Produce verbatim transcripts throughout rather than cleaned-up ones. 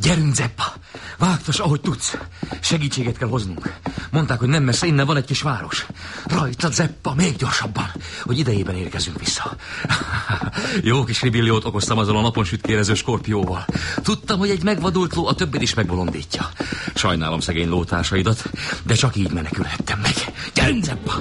Gyerünk, Zeppa! Vágtas, ahogy tudsz. Segítséget kell hoznunk. Mondták, hogy nem messze innen van egy kis város. Rajta, Zeppa, még gyorsabban, hogy idejében érkezünk vissza. Jó kis ribilliót okoztam azzal a napon sütkérező skorpióval. Tudtam, hogy egy megvadult ló a többet is megbolondítja. Sajnálom szegény lótársaidat, de csak így menekülhettem meg. Gyerünk, Zeppa!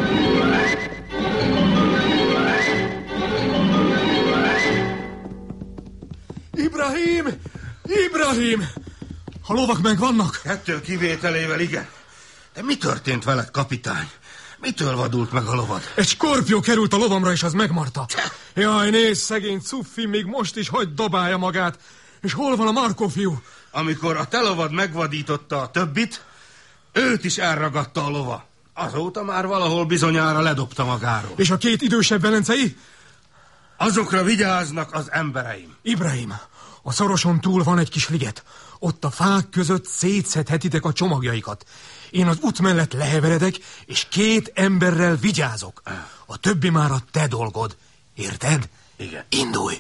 Ibrahim! Ibrahim! A lovak megvannak? Kettő kivételével igen. De mi történt veled, kapitány? Mitől vadult meg a lovad? Egy skorpió került a lovamra, és az megmarta. Jaj, nézd, szegény Cuffi még most is hagy dobálja magát. És hol van a Markó fiú? Amikor a te lovad megvadította a többit, őt is elragadta a lova. Azóta már valahol bizonyára ledobta magáról. És a két idősebb velencei? Azokra vigyáznak az embereim. Ibrahim, a szoroson túl van egy kis liget. Ott a fák között szétszedhetitek a csomagjaikat. Én az út mellett leheveredek, és két emberrel vigyázok. A többi már a te dolgod. Érted? Igen. Indulj!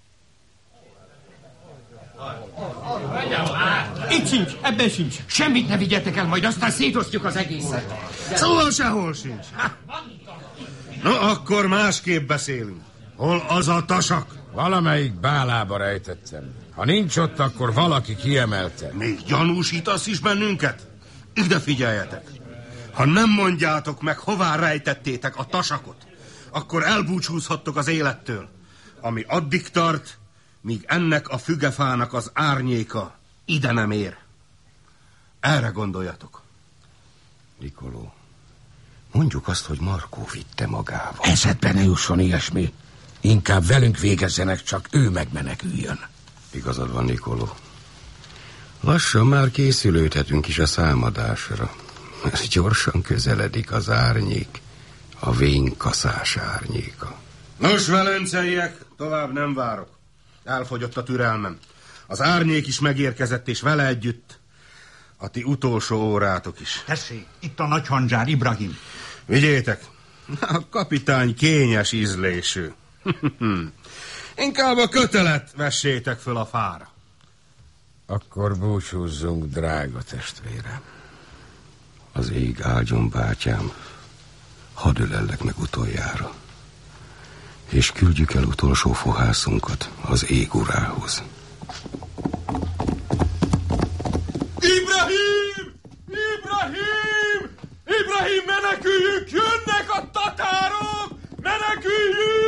Itt sincs, ebben sincs. Semmit ne vigyetek el, majd aztán szétosztjuk az egészet. Szóval sehol sincs. Na, akkor másképp beszélünk. Hol az a tasak? Valamelyik bálába rejtettem. Ha nincs ott, akkor valaki kiemelte. Még gyanúsítasz is bennünket? Ide figyeljetek! Ha nem mondjátok meg, hová rejtettétek a tasakot, akkor elbúcsúzhattok az élettől, ami addig tart, míg ennek a fügefának az árnyéka ide nem ér. Erre gondoljatok. Nikoló, mondjuk azt, hogy Markó vitte magával. Eszedbe ne jusson ilyesmi. Inkább velünk végezzenek, csak ő megmeneküljön. Igazad van, Nikoló. Lassan már készülődhetünk is a számadásra. Ez gyorsan közeledik az árnyék, a vénkaszás árnyéka. Nos, velenceiek, tovább nem várok. Elfogyott a türelmem. Az árnyék is megérkezett, és vele együtt a ti utolsó órátok is. Tessék, itt a nagy handzsár, Ibrahim. Vigyétek, a kapitány kényes ízlésű. Inkább a kötelet vessétek föl a fára. Akkor búcsúzzunk, drága testvérem. Az ég áldjon, bátyám, hadd ölellek meg utoljára, és küldjük el utolsó fohászunkat az ég urához. Ibrahim! Ibrahim! Ibrahim, meneküljünk! Jönnek a tatárok! Meneküljünk!